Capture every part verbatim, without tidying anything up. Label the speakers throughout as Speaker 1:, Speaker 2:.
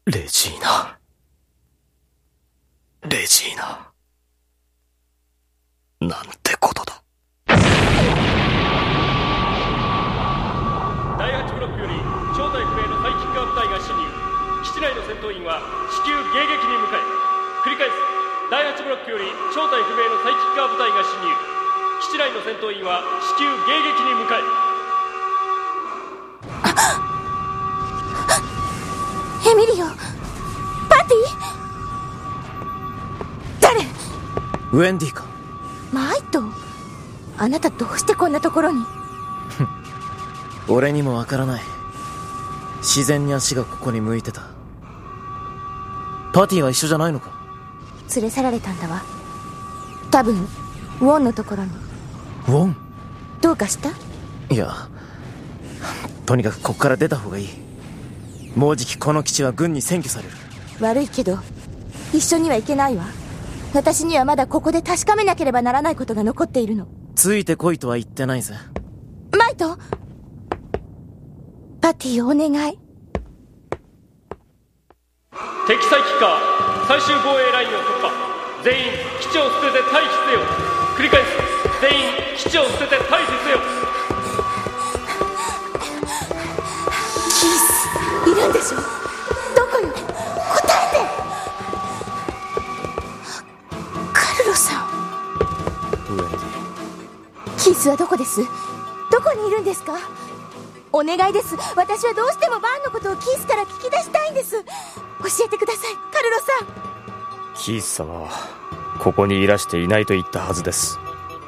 Speaker 1: レジーナ。レジーナ。なんてことだ。
Speaker 2: だいはちブロックより正体不明のサイキッカー部隊が侵入。基地内の戦闘員は至急迎撃に向かえ。繰り返す。だいはちブロックより正体不明のサイキッカー部隊が侵入。基地内の戦闘員は至急迎撃に向かえ。
Speaker 3: エミリオ、パティ、誰？
Speaker 1: ウェンディか。
Speaker 3: マイト、あなたどうしてこんなところに？
Speaker 1: 俺にもわからない。自然に足がここに向いてた。パティは一緒じゃないのか？
Speaker 3: 連れ去られたんだわ。多分ウォンのところに。
Speaker 1: ウォン？
Speaker 3: どうかした？
Speaker 1: いや、とにかくここから出た方がいい。もうじきこの基地は軍に占拠される。
Speaker 3: 悪いけど一緒には行けないわ。私にはまだここで確かめなければならないことが残っているの。
Speaker 1: ついてこいとは言ってないぜ。
Speaker 3: マイト、パティをお願い。
Speaker 2: 敵サイキッカー最終防衛ラインを突破。全員基地を捨てて退避せよ。繰り返す。全員基地を捨てて退避せよ。
Speaker 3: キースいるんでしょ？どこよ？答えて。カルロさん。
Speaker 1: ウェンディ。
Speaker 3: キースはどこです？どこにいるんですか？お願いです。私はどうしてもバーンのことをキースから聞き出したいんです。教えてください、カルロさん。
Speaker 2: キース様はここにいらしていないと言ったはずです。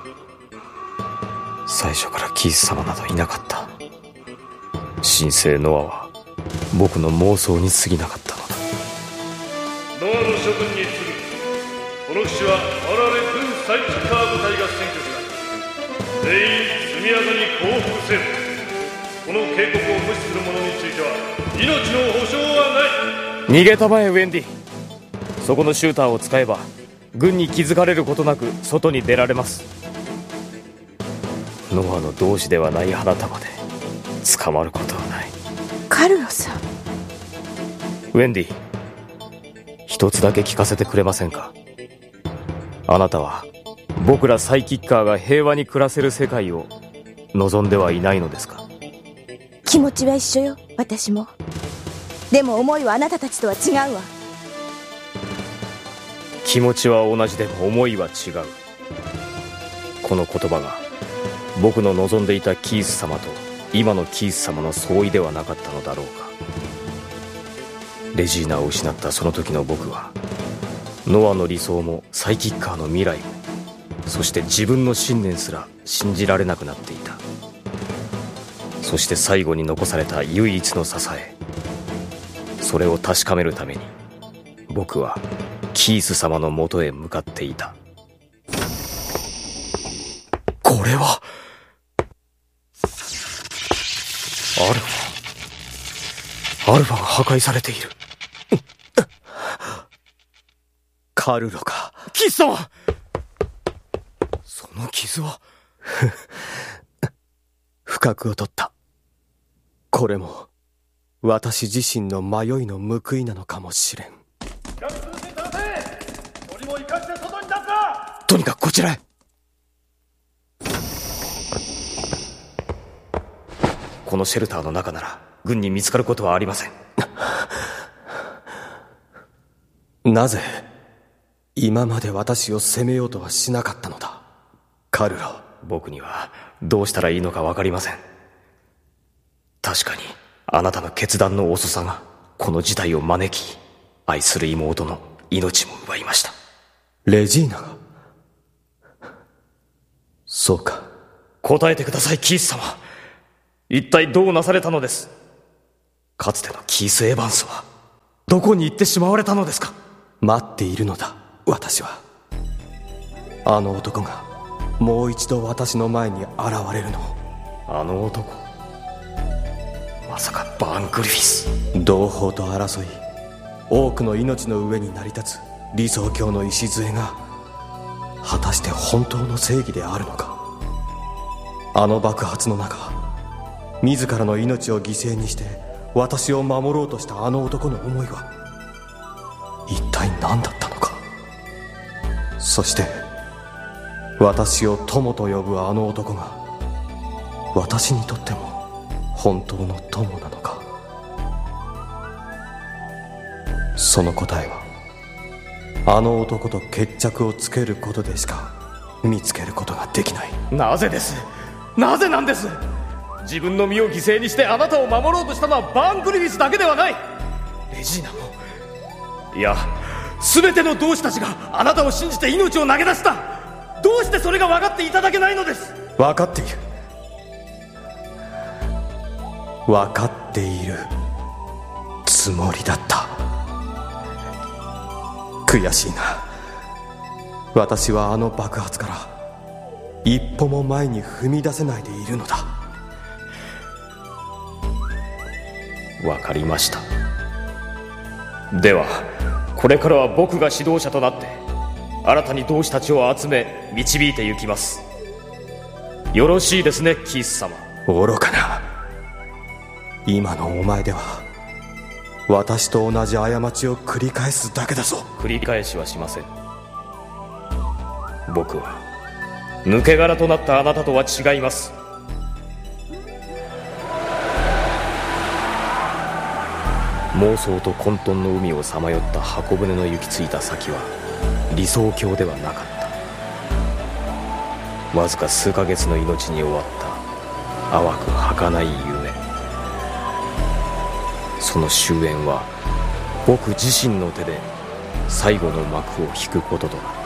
Speaker 2: 最初からキース様などいなかった。神聖ノアは僕の妄想に過ぎなかったのだ。
Speaker 4: ノアの諸君に次ぐ。この基地は我々軍サイキッカー部隊が占拠した。全員速やかに降伏せよ。この警告を無視する者については命の保証はない。
Speaker 2: 逃げたまえウェンディ。そこのシューターを使えば軍に気づかれることなく外に出られます。ノアの同志ではないあなたまで捕まることはない。
Speaker 3: カルロさん。
Speaker 2: ウェンディ、一つだけ聞かせてくれませんか？あなたは僕らサイキッカーが平和に暮らせる世界を望んではいないのですか？
Speaker 3: 気持ちは一緒よ、私も。でも思いはあなたたちとは違うわ。
Speaker 2: 気持ちは同じでも思いは違う。この言葉が僕の望んでいたキース様と今のキース様の相違ではなかったのだろうか。レジーナを失ったその時の僕はノアの理想もサイキッカーの未来も、そして自分の信念すら信じられなくなっていた。そして最後に残された唯一の支え、それを確かめるために僕はキース様のもとへ向かっていた。これはアルファアルファが破壊されている。
Speaker 1: カルロか。
Speaker 2: キース様、その傷は
Speaker 1: 不覚を取った。これも私自身の迷いの報いなのかもしれん。
Speaker 2: とにかくこちらへ。このシェルターの中なら軍に見つかることはありません。
Speaker 1: なぜ今まで私を責めようとはしなかったのだ、カルロ。
Speaker 2: 僕にはどうしたらいいのか分かりません。確かにあなたの決断の遅さがこの事態を招き、愛する妹の命も奪いました。
Speaker 1: レジーナが？そうか。
Speaker 2: 答えてください、キース様。一体どうなされたのです？かつてのキース・エヴァンスはどこに行ってしまわれたのですか？
Speaker 1: 待っているのだ、私は。あの男がもう一度私の前に現れるのを。
Speaker 2: あの男、まさかバーン・グリフィス。
Speaker 1: 同胞と争い多くの命の上に成り立つ理想郷の礎が果たして本当の正義であるのか。あの爆発の中、自らの命を犠牲にして私を守ろうとしたあの男の思いは体何だったのか。そして私を友と呼ぶあの男が私にとっても本当の友なのか。その答えはあの男と決着をつけることでしか見つけることができない。
Speaker 2: なぜです、なぜなんです。自分の身を犠牲にしてあなたを守ろうとしたのはバーン・グリフィスだけではない。レジーナも、いや全ての同志たちがあなたを信じて命を投げ出した。どうしてそれが分かっていただけないのです。
Speaker 1: 分かっている、分かっているつもりだった。悔しいが私はあの爆発から一歩も前に踏み出せないでいるのだ。
Speaker 2: わかりました。ではこれからは僕が指導者となって新たに同志たちを集め導いて行きます。よろしいですね、キース様。
Speaker 1: 愚かな。今のお前では私と同じ過ちを繰り返すだけだぞ。
Speaker 2: 繰り返しはしません。僕は抜け殻となったあなたとは違います。妄想と混沌の海をさまよった箱舟の行き着いた先は理想郷ではなかった。わずか数ヶ月の命に終わった淡く儚い夢。その終焉は僕自身の手で最後の幕を引くこととなった。